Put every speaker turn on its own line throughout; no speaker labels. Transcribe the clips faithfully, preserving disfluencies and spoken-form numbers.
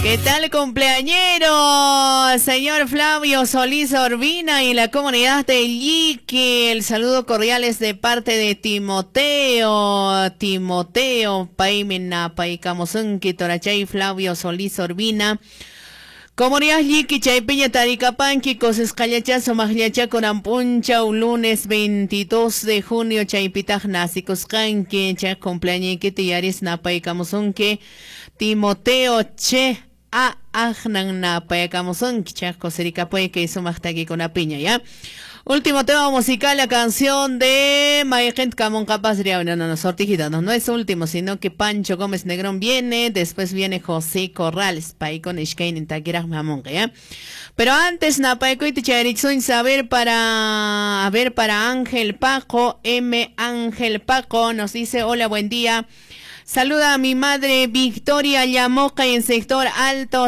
¿Qué tal, cumpleañero? Señor Flavio Solís Orbina y la comunidad de Iquique. El saludo cordial es de parte de Timoteo. Timoteo, Paimena, Paicamosunki, Torachay, Flavio Solís Orbina. Comunidad Iquique, Chaypiña, Taricapanqui, Cosescallachazo, Magliacha, Corampuncha, un lunes veintidós de junio, Chaypitaj, Nasicoscanque, Cha cumpleañique, Tiaris, Napaicamosunque, Timoteo, Che. A ajnan na payakamusun kichako serika puede que hizo más aquí con la piña, ¿ya? Último tema musical, la canción de Mayagent Camón Capaz de no, no, no, sortijita, no, no es último, sino que Pancho Gómez Negrón viene, después viene José Corrales, pay con Ishkain en Taquiraj Mamón, ¿ya? Pero antes, na paycoite charitzun saber para, a ver, para Ángel Paco, M. Ángel Paco, nos dice, hola, buen día. Saluda a mi madre Victoria Llamoca en sector Alto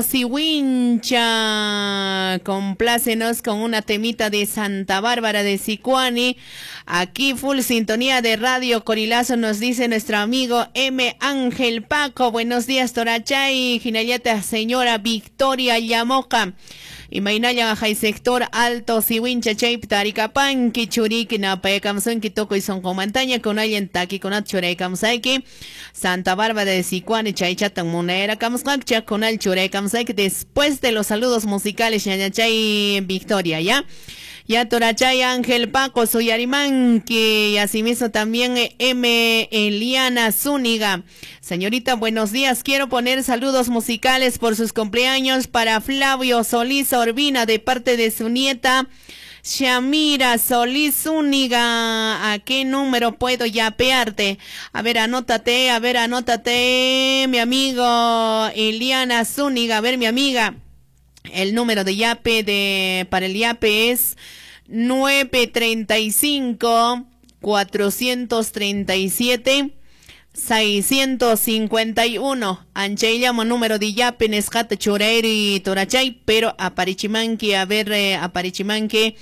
Sihuincha. Complácenos con una temita de Santa Bárbara de Sicuani. Aquí full sintonía de Radio Corilazo, nos dice nuestro amigo M. Ángel Paco. Buenos días, Torachay, Jinayata, señora Victoria Llamoca. Y Mainaya Jai sector Alto Sihuincha Chaip Taricapan Kichuriki na Payakamson Kitoko y son comantaña con alguien taki con Achure Kamsaiki Santa Bárbara de Sicuani Chaichatan Monera Kamskakcha con el Chure Kamsaiki. Después de los saludos musicales Ñañachay Victoria, ¿ya? Ya Torachay Ángel Paco Soyarimán, que asimismo también M. Eliana Zúñiga. Señorita, buenos días. Quiero poner saludos musicales por sus cumpleaños para Flavio Solís Orbina de parte de su nieta Shamira Solís Zúñiga. ¿A qué número puedo yapearte? A ver, anótate, a ver, anótate, mi amigo Eliana Zúñiga. A ver, mi amiga. El número de yape de para el yape es nueve treinta y cinco, cuatrocientos treinta y siete, seiscientos cincuenta y uno. Anche llamo número de yape Nescata Choreiri Torachay, pero aparichimanque, a ver, eh, aparichimanque,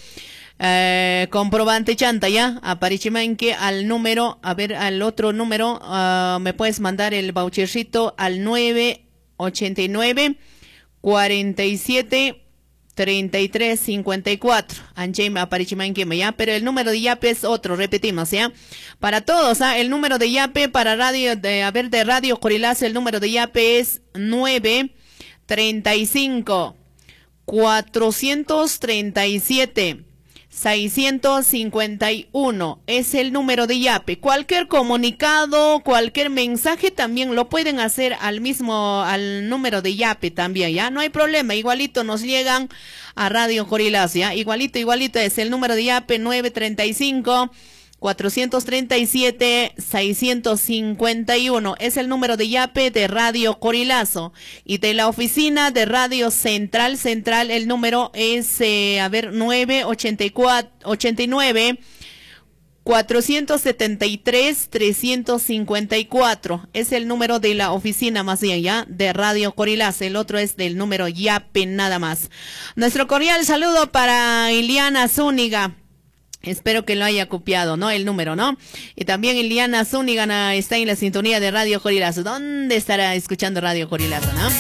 eh, comprobante chanta, ya, aparichimanque al número, a ver, al otro número, uh, me puedes mandar el vouchercito al nueve ochenta y nueve, cuarenta y siete, treinta y tres, cincuenta y cuatro. Anche aparichimanque, ya, pero el número de yape es otro, repetimos, ya. Para todos, ¿ah? El número de yape para radio, de, a ver, de Radio Corilazo, el número de yape es nueve treinta y cinco, cuatrocientos treinta y siete, seiscientos cincuenta y uno. Es el número de yape. Cualquier comunicado, cualquier mensaje también lo pueden hacer al mismo, al número de yape también, ya. No hay problema, igualito nos llegan a Radio Corilazo, ya. Igualito, igualito es el número de yape nueve treinta y cinco, cuatrocientos treinta y siete, seiscientos cincuenta y uno. Es el número de yape de Radio Corilazo. Y de la oficina de Radio Central, Central, el número es, eh, a ver, nueve ochenta y cuatro, ochenta y nueve, cuatrocientos setenta y tres, trescientos cincuenta y cuatro. Es el número de la oficina más bien, ya, de Radio Corilazo. El otro es del número yape nada más. Nuestro cordial saludo para Iliana Zúñiga. Espero que lo haya copiado, ¿no? El número, ¿no? Y también Iliana Zúñiga está en la sintonía de Radio Corilazo. ¿Dónde estará escuchando Radio Corilazo, no?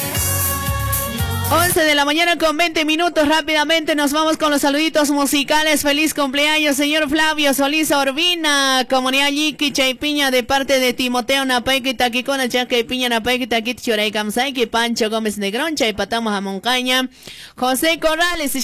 once de la mañana con veinte minutos. Rápidamente nos vamos con los saluditos musicales. Feliz cumpleaños, señor Flavio Solís Orbina. Comunidad Yiqui Chaypiña de parte de Timoteo Napaiqui Taquicona Chaypiña Napaiqui Taquit Choray Kamsaiki Pancho Gómez Negrón Chaypatamos a Moncaña. José Corrales.